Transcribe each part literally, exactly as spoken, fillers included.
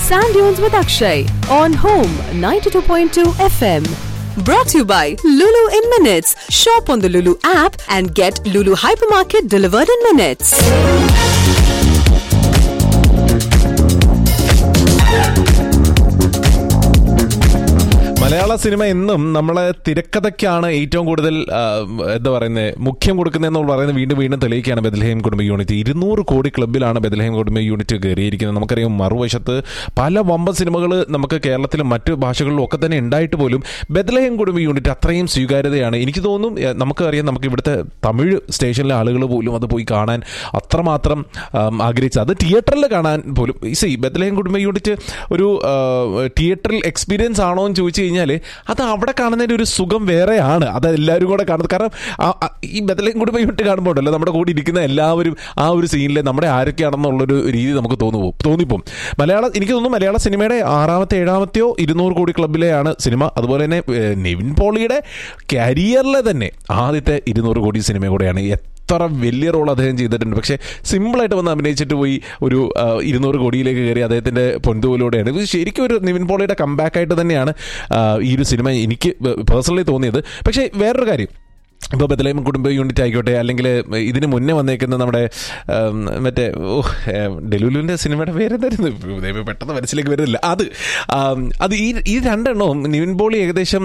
Sand Dunes with Akshay on Home ninety-two point two F M. Brought to you by Lulu in Minutes. Shop on the Lulu app and get Lulu Hypermarket delivered in minutes. Malayala cinema എന്നും നമ്മളെ തിരക്കഥയ്ക്കാണ് ഏറ്റവും കൂടുതൽ എന്താ പറയുന്നത് മുഖ്യം കൊടുക്കുന്നതെന്ന് പറയുന്നത് വീണ്ടും വീണ്ടും തെളിയിക്കുകയാണ് ബെത്ലഹേം കുടുംബ യൂണിറ്റ്. ഇരുന്നൂറ് കോടി ക്ലബ്ബിലാണ് ബെത്ലഹേം കുടുംബ യൂണിറ്റ് കയറിയിരിക്കുന്നത്. നമുക്കറിയാം മറുവശത്ത് പല വമ്പൻ സിനിമകൾ നമുക്ക് കേരളത്തിലും മറ്റു ഭാഷകളിലും ഒക്കെ തന്നെ ഉണ്ടായിട്ട് പോലും ബെത്ലഹേം കുടുംബ യൂണിറ്റ് അത്രയും സ്വീകാര്യതയാണ്. എനിക്ക് തോന്നുന്നു നമുക്കറിയാം, നമുക്ക് ഇവിടുത്തെ തമിഴ് സ്റ്റേഷനിലെ ആളുകൾ പോലും അത് പോയി കാണാൻ അത്രമാത്രം ആഗ്രഹിച്ചത്, അത് തിയേറ്ററിൽ കാണാൻ പോലും. ഈ ബെത്ലഹേം കുടുംബ യൂണിറ്റ് ഒരു തിയേറ്ററിൽ എക്സ്പീരിയൻസ് ആണോ എന്ന് ചോദിച്ചു കഴിഞ്ഞാൽ അത് അവിടെ കാണുന്നതിൻ്റെ ഒരു സുഖം വേറെയാണ്. അത് എല്ലാവരും കൂടെ കാണുന്നത്. കാരണം ഈ ബെത്ലഹേം കുടുംബ യൂണിറ്റ് കാണുമ്പോൾ ഉണ്ടല്ലോ, നമ്മുടെ കൂടെ ഇരിക്കുന്ന എല്ലാവരും ആ ഒരു സീനിൽ നമ്മുടെ ആരൊക്കെയാണെന്നുള്ളൊരു രീതി നമുക്ക് തോന്നുപോകും തോന്നിപ്പോവും. മലയാള എനിക്ക് തോന്നുന്നു മലയാള സിനിമയുടെ ആറാമത്തെ ഏഴാമത്തെയോ ഇരുന്നൂറ് കോടി ക്ലബ്ബിലെയാണ് സിനിമ. അതുപോലെ തന്നെ നിവിൻ പോളിയുടെ കരിയറിലെ തന്നെ ആദ്യത്തെ ഇരുന്നൂറ് കോടി സിനിമ കൂടെയാണ്. എത്ര വലിയ റോൾ അദ്ദേഹം ചെയ്തിട്ടുണ്ട്. പക്ഷേ സിമ്പിളായിട്ട് വന്ന് അഭിനയിച്ചിട്ട് പോയി ഒരു ഇരുന്നൂറ് കോടിയിലേക്ക് കയറി അദ്ദേഹത്തിൻ്റെ പൊൻതൂവിലൂടെയാണ്. ഇത് ശരിക്കും ഒരു നിവിൻ പോളിയുടെ കംബാക്കായിട്ട് തന്നെയാണ് ഈ ഒരു സിനിമ എനിക്ക് പേഴ്സണലി തോന്നിയത്. പക്ഷേ വേറൊരു കാര്യം, ഇപ്പോൾ ബെത്ലഹേം കുടുംബ യൂണിറ്റ് ആയിക്കോട്ടെ, അല്ലെങ്കിൽ ഇതിന് മുന്നേ വന്നേക്കുന്ന നമ്മുടെ മറ്റേ ഡെലുലുവിൻ്റെ സിനിമയുടെ പേരെന്തായിരുന്നു പെട്ടെന്ന് മനസ്സിലേക്ക് വരുന്നില്ല, അത് അത് ഈ ഈ രണ്ടെണ്ണവും നിവിൻ പോളി ഏകദേശം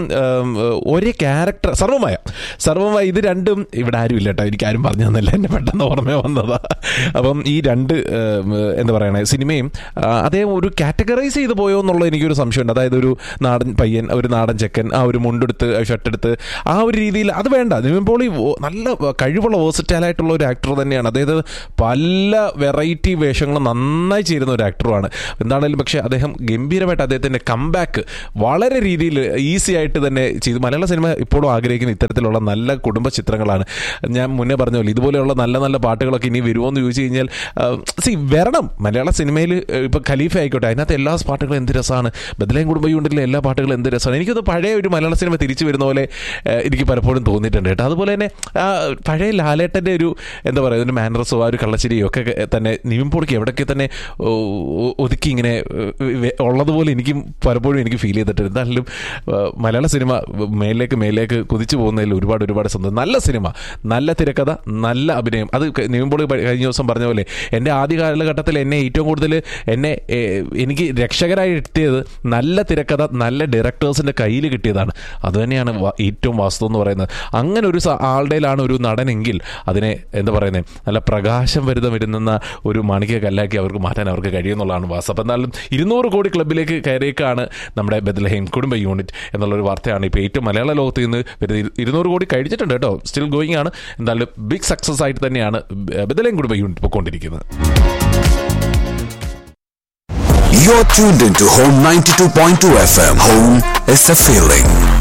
ഒരേ ക്യാരക്ടർ, സർവമായ സർവമായ ഇത് രണ്ടും ഇവിടെ ആരും ഇല്ല കേട്ടോ, എനിക്ക് ആരും പറഞ്ഞു തന്നില്ല, എന്നെ പെട്ടെന്ന് ഓർമ്മ വന്നതാ. അപ്പം ഈ രണ്ട് എന്താ പറയണേ സിനിമയും അദ്ദേഹം ഒരു കാറ്റഗറൈസ് ചെയ്ത് പോയോ എന്നുള്ളത് എനിക്കൊരു സംശയമുണ്ട്. അതായത് ഒരു നാടൻ പയ്യൻ, ഒരു നാടൻ ചെക്കൻ, ആ ഒരു മുണ്ടെടുത്ത് ഷർട്ടെടുത്ത് ആ ഒരു രീതിയിൽ അത് വേണ്ട. നിവിൻ പോളി നല്ല കഴിവുള്ള വേഴ്സറ്റൈലായിട്ടുള്ള ഒരു ആക്ടർ തന്നെയാണ്. അതായത് പല വെറൈറ്റി വേഷങ്ങൾ നന്നായി ചേരുന്ന ഒരു ആക്ടറുമാണ് എന്താണെങ്കിലും. പക്ഷേ അദ്ദേഹം ഗംഭീരമായിട്ട് അദ്ദേഹത്തിൻ്റെ കംബാക്ക് വളരെ രീതിയിൽ ഈസി ആയിട്ട് തന്നെ ചെയ്തു. മലയാള സിനിമ ഇപ്പോഴും ആഗ്രഹിക്കുന്ന ഇത്തരത്തിലുള്ള നല്ല കുടുംബ ചിത്രങ്ങളാണ്. ഞാൻ മുന്നേ പറഞ്ഞ പോലെ ഇതുപോലെയുള്ള നല്ല നല്ല പാട്ടുകളൊക്കെ ഇനി വരുമോ എന്ന് ചോദിച്ചു കഴിഞ്ഞാൽ സി വരണം. മലയാള സിനിമയിൽ ഇപ്പോൾ ഖലീഫ ആയിക്കോട്ടെ, അതിനകത്ത് എല്ലാ പാട്ടുകളും എന്ത് രസമാണ്. ബെത്ലഹേം കുടുംബ യൂണിറ്റിലെ എല്ലാ പാട്ടുകളും എന്ത് രസമാണ്. എനിക്കത് പഴയ ഒരു മലയാള സിനിമ തിരിച്ചു വരുന്ന പോലെ എനിക്ക് പലപ്പോഴും തോന്നിയിട്ടുണ്ട് കേട്ടോ. അതുപോലെ തന്നെ പഴയ ലാലേട്ടൻ്റെ ഒരു എന്താ പറയുക ഒരു മാനറസോ ആ ഒരു കള്ളച്ചിരിയോ ഒക്കെ തന്നെ നിവിൻ പോളിക്ക് എവിടെയൊക്കെ തന്നെ ഒതുക്കി ഇങ്ങനെ ഉള്ളതുപോലെ എനിക്കും പലപ്പോഴും എനിക്ക് ഫീൽ ചെയ്തിട്ടുണ്ട്. എന്തായാലും മലയാള സിനിമ മേലേക്ക് മേലേക്ക് കുതിച്ചു പോകുന്നതിൽ ഒരുപാട് ഒരുപാട് സന്തോഷം. നല്ല സിനിമ, നല്ല തിരക്കഥ, നല്ല അഭിനയം. അത് നിവിൻ പോളി കഴിഞ്ഞ ദിവസം പറഞ്ഞ പോലെ എൻ്റെ ആദ്യ കാലഘട്ടത്തിൽ എന്നെ ഏറ്റവും കൂടുതൽ എന്നെ എനിക്ക് രക്ഷകരായി എത്തിയത് നല്ല തിരക്കഥ, നല്ല ഡയറക്ടേഴ്സിൻ്റെ കയ്യിൽ കിട്ടിയതാണ്. അതുതന്നെയാണ് ഏറ്റവും വാസ്തവം എന്ന് പറയുന്നത്. അങ്ങനെ ഒരു ആളുടെയിലാണ് ഒരു നടനെങ്കിൽ അതിനെ എന്താ പറയുന്നത് നല്ല പ്രകാശം വരുന്ന വരുന്ന ഒരു മാണിക്യ കല്ലാക്കി അവർക്ക് മാറ്റാൻ അവർക്ക് കഴിയുമെന്നുള്ളതാണ് വാസ്തവം. അപ്പം എന്നാലും ഇരുന്നൂറ് കോടി ക്ലബ്ബിലേക്ക് കയറിയേക്കാണ് നമ്മുടെ ബെത്ലഹേം കുടുംബ യൂണിറ്റ് എന്നുള്ളൊരു വാർത്തയാണ് ഇപ്പോൾ ഏറ്റവും മലയാള ലോകത്ത് നിന്ന് വരുന്നത്. ഇരുന്നൂറ് കോടി കഴിച്ചിട്ടുണ്ട് കേട്ടോ, സ്റ്റിൽ ഗോയിങ് ആണ്. എന്തായാലും ബിഗ് സക്സസ് ആയിട്ട് തന്നെയാണ് ബെത്ലഹേം കുടുംബ യൂണിറ്റ് പോയിക്കൊണ്ടിരിക്കുന്നത്. You're tuned into Home ninety-two point two F M. Home is a feeling.